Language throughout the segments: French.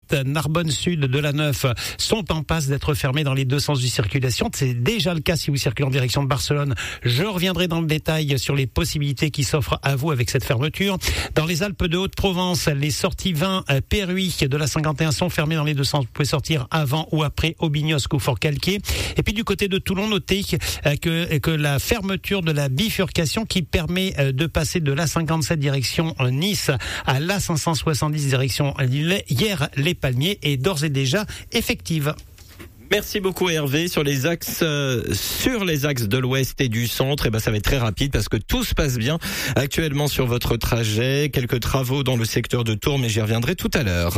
Narbonne Sud, de la Neuf sont en passe d'être fermés dans les deux sens de circulation. C'est déjà le cas si vous circulez en direction de Barcelone. Je reviendrai dans le détail sur les possibilités qui s'offrent à vous avec cette fermeture. Dans les Alpes de Haute-Provence, les sorties 20 Péruy de la 51 sont fermées dans les deux sens. Vous pouvez sortir avant ou après Aubignosc ou Fort-Calquier. Et puis du côté de Toulon, notez que la fermeture de la bifurcation qui permet de passer de l'A57 direction Nice à l'A570 direction Hyères-les Palmiers est d'ores et déjà effective. Merci beaucoup Hervé. Sur les axes de l'ouest et du centre, ça va être très rapide parce que tout se passe bien actuellement sur votre trajet. Quelques travaux dans le secteur de Tours, mais j'y reviendrai tout à l'heure.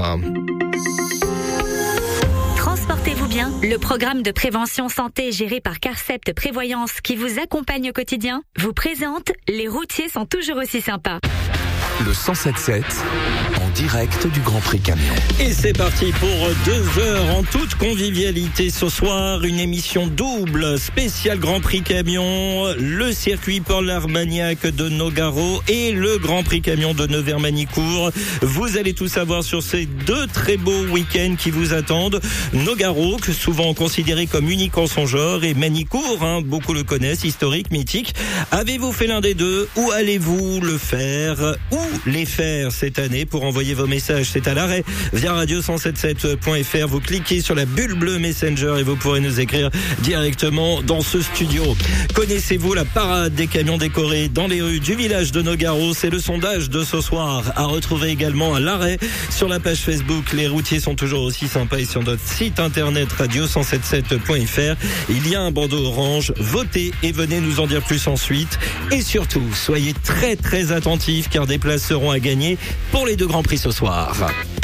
Transportez-vous bien, le programme de prévention santé géré par Carcept Prévoyance qui vous accompagne au quotidien vous présente Les routiers sont toujours aussi sympas. Le 107.7 en direct du Grand Prix Camion. Et c'est parti pour 2 heures en toute convivialité ce soir. Une émission double spéciale Grand Prix Camion, le circuit Paul Armagnac de Nogaro et le Grand Prix Camion de Nevers-Manicourt. Vous allez tout savoir sur ces 2 très beaux week-ends qui vous attendent. Nogaro, que souvent considéré comme unique en son genre, et Manicourt, beaucoup le connaissent, historique, mythique. Avez-vous fait l'un des deux ou allez-vous le faire ou les faire cette année? Pour envoyer vos messages, c'est à l'arrêt via radio177.fr. Vous cliquez sur la bulle bleue Messenger et vous pourrez nous écrire directement dans ce studio. Connaissez-vous la parade des camions décorés dans les rues du village de Nogaro? C'est le sondage de ce soir à retrouver également à l'arrêt sur la page Facebook. Les routiers sont toujours aussi sympas et sur notre site internet radio177.fr. Il y a un bandeau orange. Votez et venez nous en dire plus ensuite. Et surtout, soyez très très attentifs car des places seront à gagner pour les 2 Grands Prix ce soir.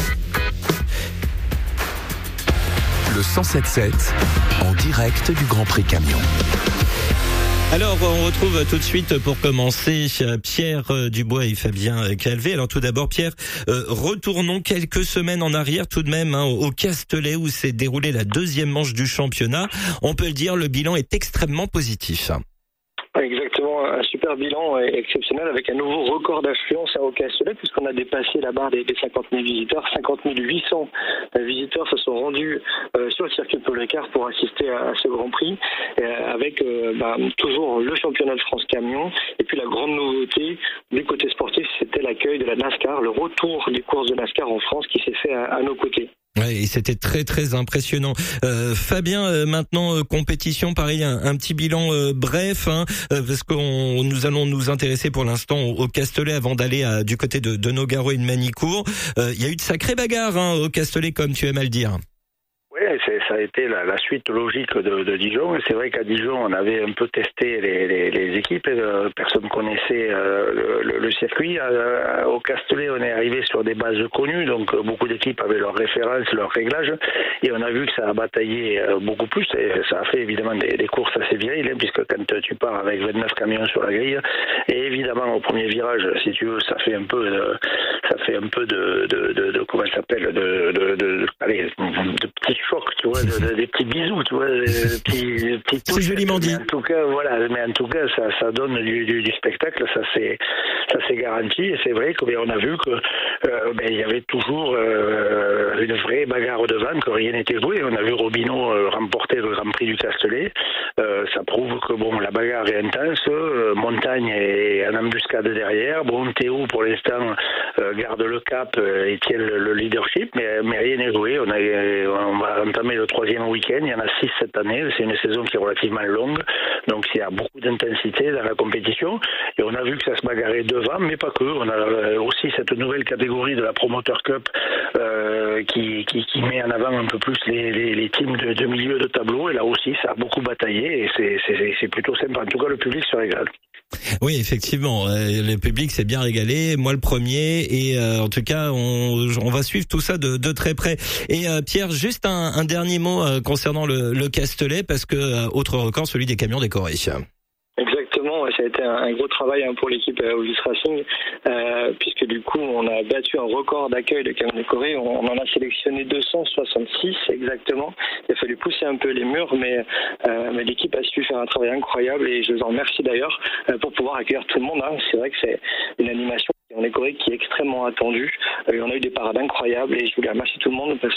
Le 107.7 en direct du Grand Prix Camion. Alors, on retrouve tout de suite pour commencer Pierre Dubois et Fabien Calvé. Alors tout d'abord, Pierre, retournons quelques semaines en arrière tout de même au Castellet où s'est déroulée la 2e manche du championnat. On peut le dire, le bilan est extrêmement positif. Exactement, un super bilan exceptionnel avec un nouveau record d'affluence au Castellet puisqu'on a dépassé la barre des 50 000 visiteurs. 50 800 visiteurs se sont rendus sur le circuit Paul Ricard pour assister à ce Grand Prix avec toujours le championnat de France camion et puis la grande nouveauté du côté sportif, c'était l'accueil de la NASCAR, le retour des courses de NASCAR en France qui s'est fait à nos côtés. Ouais, et c'était très très impressionnant. Fabien, maintenant compétition, pareil, un petit bilan bref, parce qu'on nous allons nous intéresser pour l'instant au Castellet avant d'aller du côté de Nogaro et de Manicourt. Il y a eu de sacrées bagarres au Castellet, comme tu aimes à le dire. Oui, ça a été la suite logique de Dijon. Et c'est vrai qu'à Dijon, on avait un peu testé les équipes. Personne connaissait le circuit. Au Castellet, on est arrivé sur des bases connues. Donc, beaucoup d'équipes avaient leurs références, leurs réglages. Et on a vu que ça a bataillé beaucoup plus. Et ça a fait évidemment des courses assez viriles, puisque quand tu pars avec 29 camions sur la grille, et évidemment, au premier virage, si tu veux, ça fait un peu de comment ça s'appelle, de petits chocs, tu vois, des petits bisous, tu vois, des petits c'est joliment dit. En tout cas, ça donne du spectacle, ça c'est garanti. Et c'est vrai qu'on a vu que il y avait toujours une vraie bagarre devant, que rien n'était joué. On a vu Robineau remporter le Grand Prix du Castellet. Ça prouve que la bagarre est intense. Montagne est en embuscade derrière. Théo pour l'instant garde le cap et tient le leadership, mais rien n'est joué. On va entamer le 3e week-end. Il y en a 6 cette année. C'est une saison qui est relativement longue, donc il y a beaucoup d'intensité dans la compétition. Et on a vu que ça se bagarrait devant, mais pas que. On a aussi cette nouvelle catégorie de la Promoter Cup qui met en avant un peu plus les teams de milieu de tableau. Et là aussi, ça a beaucoup bataillé et c'est plutôt sympa. En tout cas, le public se régale. Oui, effectivement, le public s'est bien régalé, moi le premier, et en tout cas, on va suivre tout ça de très près. Et Pierre, juste un dernier mot concernant le Castellet, parce que autre record, celui des camions décorés. Exactement, ça a été un gros travail pour l'équipe Ovis Racing, puisque du coup on a battu un record d'accueil de camions décorés. On en a sélectionné 266 exactement. Il a fallu pousser un peu les murs, mais l'équipe a su faire un travail incroyable et je les en remercie d'ailleurs pour pouvoir accueillir tout le monde. C'est vrai que c'est une animation en décoré qui est extrêmement attendue. On a eu des parades incroyables et je voulais remercier tout le monde parce